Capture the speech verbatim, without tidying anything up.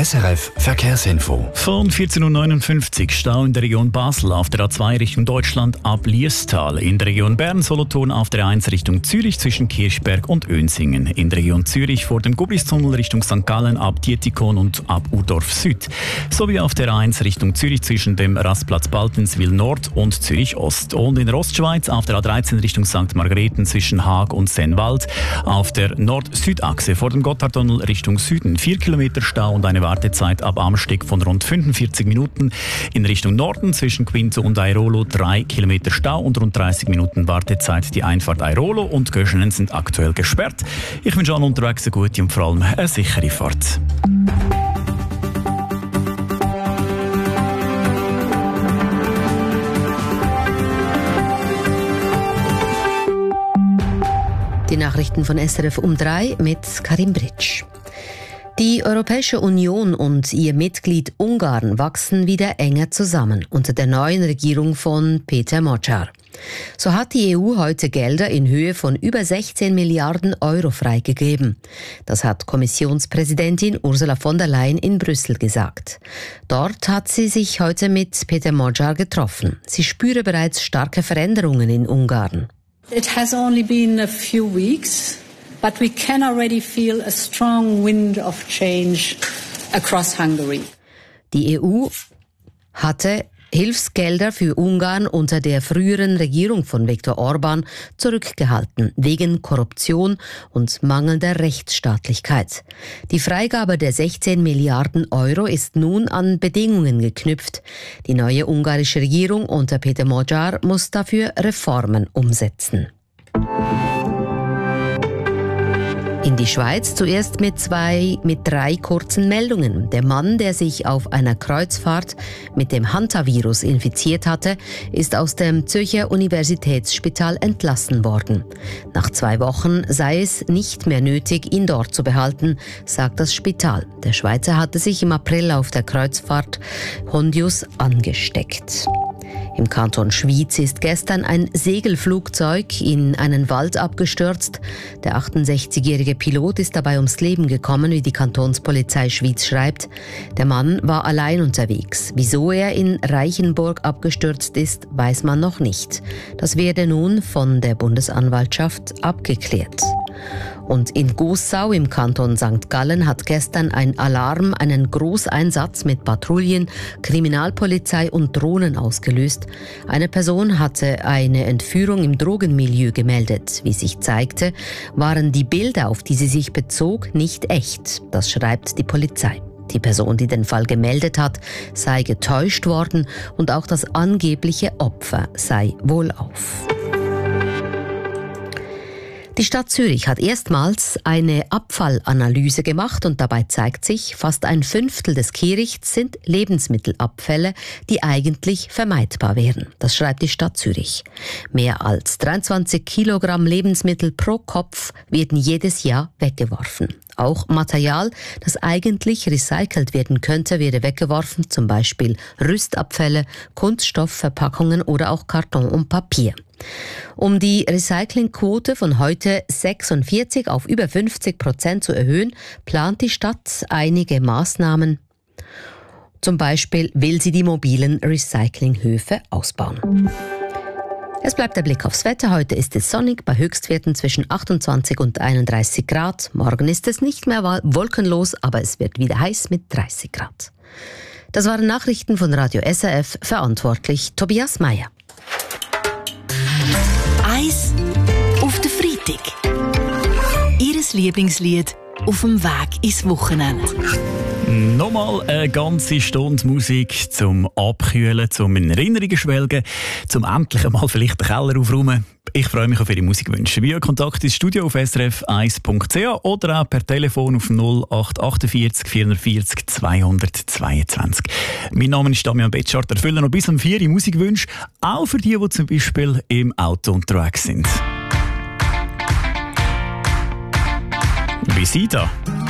S R F Verkehrsinfo. Von vierzehn Uhr neunundfünfzig Stau in der Region Basel auf der A zwei Richtung Deutschland ab Liestal. In der Region Bern-Solothurn auf der A eins Richtung Zürich zwischen Kirchberg und Önsingen. In der Region Zürich vor dem Gubistunnel Richtung Sankt Gallen ab Dietikon und ab Urdorf Süd. Sowie auf der A eins Richtung Zürich zwischen dem Rastplatz Baltenswil Nord und Zürich Ost. Und in der Ostschweiz auf der A dreizehn Richtung Sankt Margrethen zwischen Haag und Sennwald. Auf der Nord-Süd-Achse vor dem Gotthardtunnel Richtung Süden vier Kilometer Stau und eine Wartezeit ab Amsteg von rund fünfundvierzig Minuten. In Richtung Norden zwischen Quinto und Airolo drei Kilometer Stau und rund dreißig Minuten Wartezeit. Die Einfahrt Airolo und Göschenen sind aktuell gesperrt. Ich wünsche allen unterwegs eine gute und vor allem eine sichere Fahrt. Die Nachrichten von S R F um drei mit Karim Britsch. Die Europäische Union und ihr Mitglied Ungarn wachsen wieder enger zusammen unter der neuen Regierung von Peter Magyar. So hat die E U heute Gelder in Höhe von über sechzehn Milliarden Euro freigegeben. Das hat Kommissionspräsidentin Ursula von der Leyen in Brüssel gesagt. Dort hat sie sich heute mit Peter Magyar getroffen. Sie spüre bereits starke Veränderungen in Ungarn. It has only been a few weeks, but we can already feel a strong wind of change across Hungary. Die E U hatte Hilfsgelder für Ungarn unter der früheren Regierung von Viktor Orban zurückgehalten, wegen Korruption und mangelnder Rechtsstaatlichkeit. Die Freigabe der sechzehn Milliarden Euro ist nun an Bedingungen geknüpft. Die neue ungarische Regierung unter Peter Magyar muss dafür Reformen umsetzen. In die Schweiz zuerst mit zwei, mit drei kurzen Meldungen. Der Mann, der sich auf einer Kreuzfahrt mit dem Hantavirus infiziert hatte, ist aus dem Zürcher Universitätsspital entlassen worden. Nach zwei Wochen sei es nicht mehr nötig, ihn dort zu behalten, sagt das Spital. Der Schweizer hatte sich im April auf der Kreuzfahrt Hondius angesteckt. Im Kanton Schwyz ist gestern ein Segelflugzeug in einen Wald abgestürzt. Der achtundsechzigjährige Pilot ist dabei ums Leben gekommen, wie die Kantonspolizei Schwyz schreibt. Der Mann war allein unterwegs. Wieso er in Reichenburg abgestürzt ist, weiß man noch nicht. Das werde nun von der Bundesanwaltschaft abgeklärt. Und in Gossau im Kanton Sankt Gallen hat gestern ein Alarm einen Großeinsatz mit Patrouillen, Kriminalpolizei und Drohnen ausgelöst. Eine Person hatte eine Entführung im Drogenmilieu gemeldet. Wie sich zeigte, waren die Bilder, auf die sie sich bezog, nicht echt. Das schreibt die Polizei. Die Person, die den Fall gemeldet hat, sei getäuscht worden und auch das angebliche Opfer sei wohlauf. Die Stadt Zürich hat erstmals eine Abfallanalyse gemacht und dabei zeigt sich, fast ein Fünftel des Kehrichts sind Lebensmittelabfälle, die eigentlich vermeidbar wären. Das schreibt die Stadt Zürich. Mehr als dreiundzwanzig Kilogramm Lebensmittel pro Kopf werden jedes Jahr weggeworfen. Auch Material, das eigentlich recycelt werden könnte, werde weggeworfen, zum Beispiel Rüstabfälle, Kunststoffverpackungen oder auch Karton und Papier. Um die Recyclingquote von heute sechsundvierzig auf über fünfzig Prozent zu erhöhen, plant die Stadt einige Maßnahmen. Zum Beispiel will sie die mobilen Recyclinghöfe ausbauen. Es bleibt der Blick aufs Wetter. Heute ist es sonnig bei Höchstwerten zwischen achtundzwanzig und einunddreißig Grad. Morgen ist es nicht mehr wolkenlos, aber es wird wieder heiß mit dreißig Grad. Das waren Nachrichten von Radio S R F, verantwortlich Tobias Meyer. Eis auf den Freitag. Ihres Lieblingslied auf dem Weg ins Wochenende. Nochmal eine ganze Stunde Musik zum Abkühlen, zum in Erinnerungen schwelgen, zum endlich einmal vielleicht den Keller aufräumen. Ich freue mich auf Ihre Musikwünsche. Via Kontakt ins Studio auf s r f eins punkt c h oder auch per Telefon auf null acht achtundvierzig vierundvierzig zweihundertzweiundzwanzig. Mein Name ist Damian Betschart. Erfüllen noch bis um vier Musikwünsche, auch für die, die zum Beispiel im Auto unterwegs sind. Wie Sie da?